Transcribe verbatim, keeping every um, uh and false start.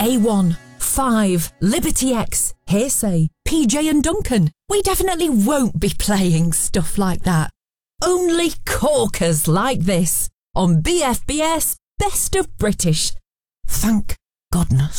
A one, Five, Liberty X, Hearsay, P J and Duncan. We definitely won't be playing stuff like that. Only corkers like this on B F B S Best of British. Thank goodness.